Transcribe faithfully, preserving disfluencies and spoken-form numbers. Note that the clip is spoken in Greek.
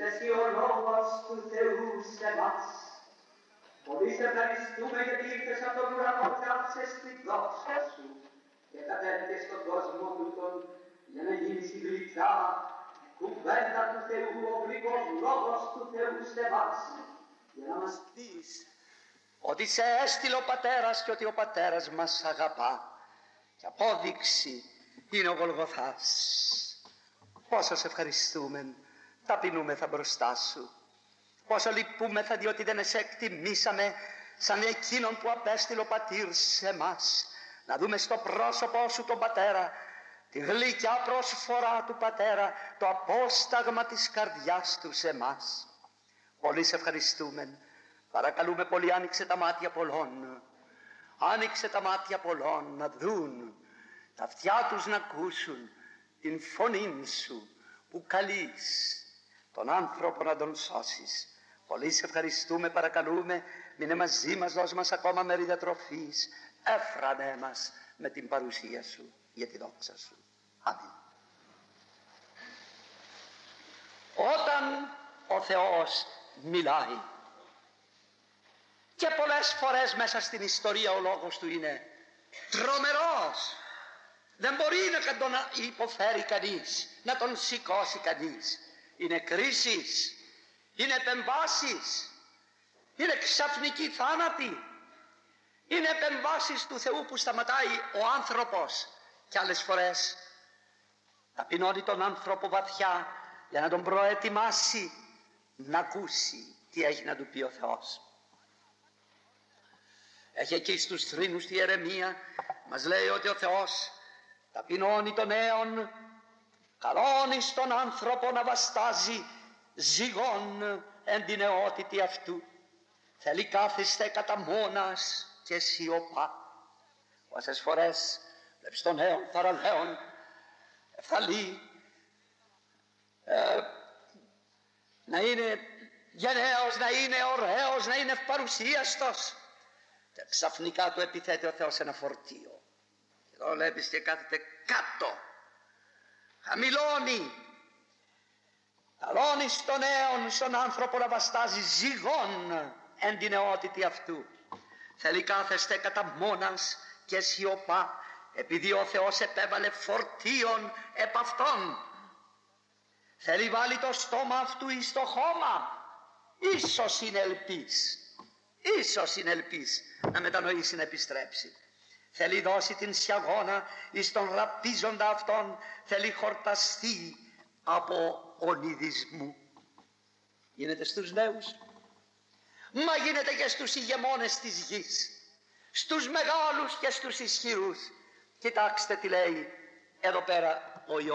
Είσαι εσύ ο λόγος του Θεού σε μας. Πολύ σε ευχαριστούμε γιατί ήρθες από τον ουρανό και άφησες τη δόξα σου και κατέβηκες στον κόσμο τούτον για να γίνεις η γλυκιά κουβέντα του Θεού, ο γλυκός λόγος του Θεού σε μας, για να μας πεις ότι σε έστειλε ο Πατέρας και ότι ο Πατέρας μας αγαπά. Και απόδειξη είναι ο Γολγοθάς. Πόσο σε ευχαριστούμε, ταπεινούμεθα μπροστά σου. Πόσο λυπούμεθα διότι δεν σε εκτιμήσαμε σαν εκείνον που απέστειλε ο Πατήρ σε μας, να δούμε στο πρόσωπό σου τον Πατέρα, τη γλυκιά προσφορά του Πατέρα, το απόσταγμα της καρδιάς του σε μας. Πολύ σε ευχαριστούμε. Παρακαλούμε πολύ, άνοιξε τα μάτια πολλών. Άνοιξε τα μάτια πολλών να δουν, τα αυτιά τους να ακούσουν την φωνή σου που καλείς τον άνθρωπο να τον σώσεις. Πολύ σε ευχαριστούμε, παρακαλούμε, μείνε μαζί μας, δώσ' μας ακόμα μερίδα τροφής. Έφρανέ μας με την παρουσία σου για τη δόξα σου. Αμήν. Όταν ο Θεός μιλάει, και πολλές φορές μέσα στην ιστορία ο λόγος του είναι τρομερός, δεν μπορεί να τον υποφέρει κανείς, να τον σηκώσει κανείς. Είναι κρίσεις, είναι επεμβάσεις, είναι ξαφνικοί θάνατοι, είναι επεμβάσεις του Θεού που σταματάει ο άνθρωπος και άλλες φορές ταπεινώνει τον άνθρωπο βαθιά για να τον προετοιμάσει να ακούσει τι έχει να του πει ο Θεός. Έχει εκεί στους θρήνους τη Ιερεμία, μας λέει ότι ο Θεός ταπεινώνει τον αίον, καλώνει στον άνθρωπο να βαστάζει ζυγών εν την νεότητη αυτού. Θέλει κάθεστε κατά μόνας και σιωπά. Πόσες φορές βλέπεις τον αίον θαραλέον, ευθαλή, ε, να είναι γενναίος, να είναι ωραίος, να είναι ευπαρουσίαστος, και ξαφνικά του επιθέτει ο Θεός ένα φορτίο. Και εδώ βλέπεις και κάθεται κάτω, χαμηλώνει, καλώνει στον αίον, στον άνθρωπο να βαστάζει ζυγών εν την νεότητη αυτού. Θέλει κάθεστε κατά μόνας και σιωπά, επειδή ο Θεός επέβαλε φορτίον επ' αυτόν. Θέλει βάλει το στόμα αυτού εις το χώμα. Ίσως είναι ελπίς, ίσως είναι ελπίς να μετανοήσει, να επιστρέψει. Θέλει δώσει την σιαγώνα εις τον ραπίζοντα αυτόν. Θέλει χορταστεί από ονειδισμού. Γίνεται στους νέους, μα γίνεται και στους ηγεμόνες της γης, στους μεγάλους και στους ισχυρούς. Κοιτάξτε τι λέει εδώ πέρα ο Ιωάννης.